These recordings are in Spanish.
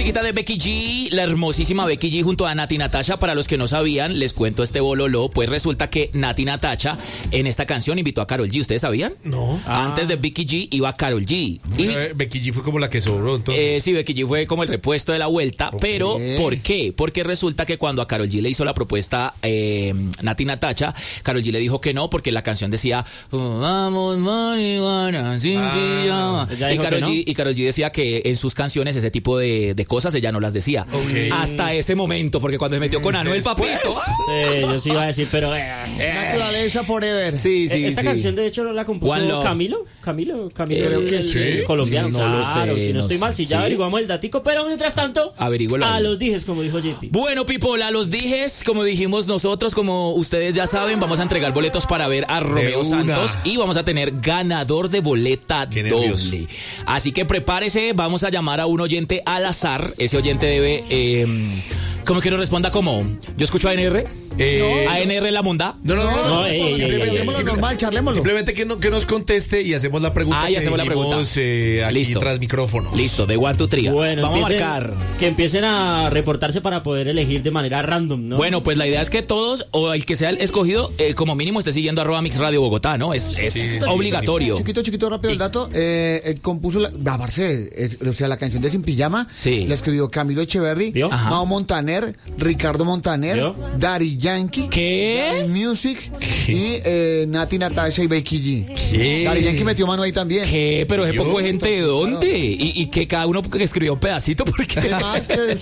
musiquita de Becky G, la hermosísima Becky G junto a Nati Natasha. Para los que no sabían, les cuento este bololo. Pues resulta que Nati Natasha en esta canción invitó a Karol G. ¿Ustedes sabían? No. Antes de Becky G iba Karol G. Becky G fue como la que sobró, entonces. Sí, Becky G fue como el repuesto de la vuelta. Okay. Pero, ¿por qué? Porque resulta que cuando a Karol G le hizo la propuesta Nati Natasha, Karol G le dijo que no, porque la canción decía vamos marihuana sin pijama. Y Karol G decía que en sus canciones ese tipo de cosas ella no las decía. Okay. Hasta ese momento, porque cuando se metió con Anuel, papito. Yo sí iba a decir, pero naturaleza forever. Sí. Esta canción de hecho la compuso Camilo. Creo que sí. Colombiano. Sí, no claro, lo sé, si no estoy mal, si ya averiguamos el datico, pero mientras tanto, a los dijes, como dijo JP. Bueno, people, a los dijes, como dijimos nosotros, como ustedes ya saben, vamos a entregar boletos para ver a Romeo Santos y vamos a tener ganador de boleta doble. Así que prepárese, vamos a llamar a un oyente al azar. Ese oyente debe, ¿cómo que no responda como? ¿Yo escucho ANR? ¿ANR la monda? No. Simplemente normal, charlémoslo. Simplemente que nos conteste y hacemos la pregunta. Y hacemos la pregunta. Aquí Listo. tras micrófono. Listo, de 1, 2, 3. Bueno, vamos a marcar. Que empiecen a reportarse para poder elegir de manera random, ¿no? Bueno, pues la idea es que todos, o el que sea el escogido, como mínimo esté siguiendo @Mix Radio Bogotá, ¿no? Es obligatorio. Chiquito, rápido el dato. Compuso la canción de Sin Pijama. Sí. La escribió Camilo Echeverry, Mao Montaner, Ricardo Montaner, Daddy Yankee, ¿qué? Music y Nati Natasha y Becky G. Daddy Yankee metió mano ahí también. ¿Qué? Pero ese poco de gente, ¿de dónde? Y que cada uno que escribió un pedacito, porque además que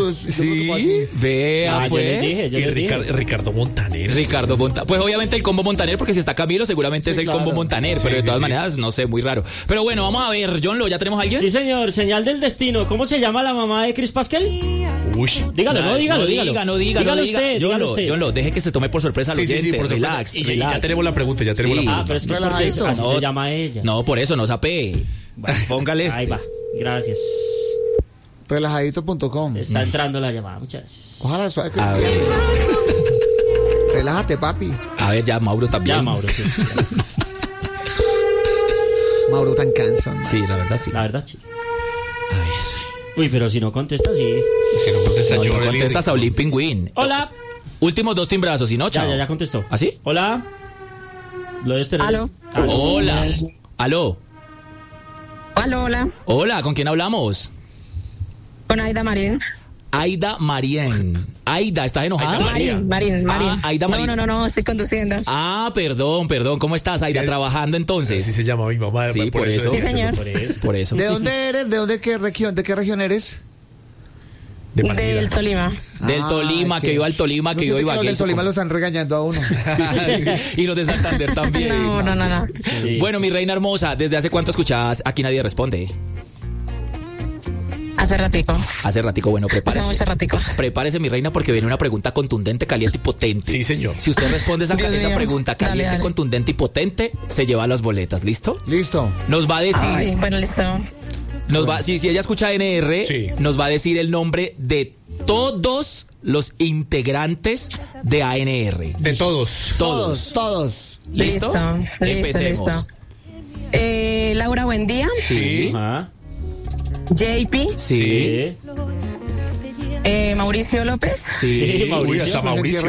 sí, vea, pues. Ricardo Montaner. Pues obviamente el combo Montaner, porque si está Camilo, seguramente es el combo Montaner, pero de todas maneras, no sé, muy raro. Pero bueno, vamos a ver, John Lo, ¿ya tenemos a alguien? Sí, señor, señal del destino. ¿Cómo se llama la mamá de Chris Pascal? Dígalo. John Lo, deje que se tome por sorpresa al oyente. Por relax. Ya tenemos la pregunta, pero es que así se llama ella. No, por eso, no sapee. Póngale Ahí va, gracias. Relajadito.com. Está entrando la llamada, muchas gracias. Ojalá suave que relájate, papi. A ver, ya Mauro también. Ya, Mauro, sí. Mauro tan cansón. Sí, la verdad sí. A ver. A Uy, pero si no contesta, sí. Si no contesta, no contestas a Olin Pingüín. Hola. Últimos 2 timbrazos, y no, chao. Ya contestó. ¿Ah, sí? Hola. Aló. Hola. Aló. Hola. Hola, ¿con quién hablamos? Con Aida Marín. Aida Marín. Aida, ¿estás enojada? Marín. Aida Marín. No, estoy conduciendo. Perdón. ¿Cómo estás, Aida? ¿Trabajando entonces? Así se llama mi mamá. Sí, por eso. Sí, señor. Por eso. ¿De dónde eres? ¿De qué región eres? Del Tolima. Del Tolima, que iba al Tolima, que iba a Ibagué. Del Tolima lo están regañando a uno. Y los de Santander también. No. Sí. Bueno, mi reina hermosa, ¿desde hace cuánto escuchabas Aquí Nadie Responde? Hace ratico, bueno, prepárese. Hace mucho ratico. Prepárese, mi reina, porque viene una pregunta contundente, caliente y potente. Sí, señor. Si usted responde esa pregunta caliente, dale. Contundente y potente, se lleva las boletas, ¿listo? Listo. Nos va a decir... Bueno, listo. Si ella escucha NR, nos va a decir el nombre de todos los integrantes de ANR. De todos. ¿Listo? Listo. Laura Buendía. Sí. JP. Sí. Mauricio López. Sí. Mauricio. Hasta Mauricio.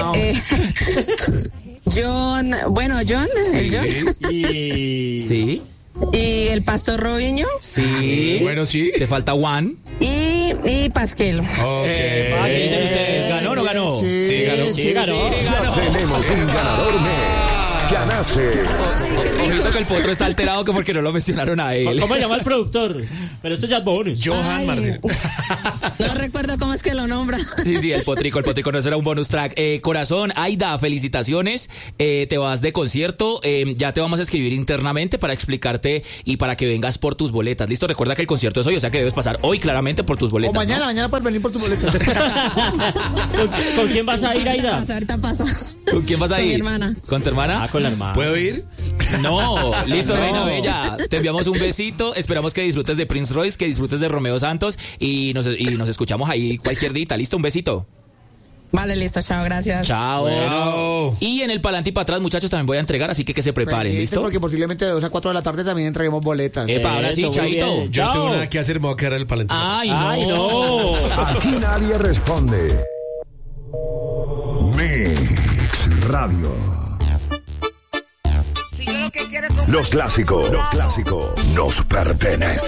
John. El John. Sí. Y el Pastor Robiño. Sí. Bueno, sí. Te falta Juan. Y Pasquel. ¿Qué dicen ustedes? ¿Ganó o no ganó? Sí, ganó. Tenemos un ganador mes. Ganaste. Ojito que el potro está alterado que porque no lo mencionaron a él. ¿Cómo se llama el productor? Pero esto ya es bonus. Johan Martín. No recuerdo cómo es que lo nombra. Sí, el potrico no será un bonus track. Corazón, Aida, felicitaciones. Te vas de concierto. Ya te vamos a escribir internamente para explicarte y para que vengas por tus boletas. Listo, recuerda que el concierto es hoy, o sea que debes pasar hoy claramente por tus boletas. O mañana puedes venir por tus boletas. ¿Con quién vas a ir, Aida? Ahorita paso. ¿Con quién vas a ir? Con mi hermana. ¿Con tu hermana? Con la hermana. ¿Puedo ir? No, listo, reina bella. Te enviamos un besito. Esperamos que disfrutes de Prince Royce, que disfrutes de Romeo Santos y nos escuchamos ahí cualquier día. Listo, un besito. Vale, listo, chao, gracias. Chao. Bueno. Y en el palante y para atrás, muchachos, también voy a entregar, así que se preparen, ¿listo? Porque posiblemente de 2 a 4 de la tarde también entreguemos boletas. Ahora sí, chaito. Yo no tengo nada que hacer, me voy a quedar el palante. Ay, no. Aquí nadie responde. Mix Radio. Los clásicos nos pertenecen.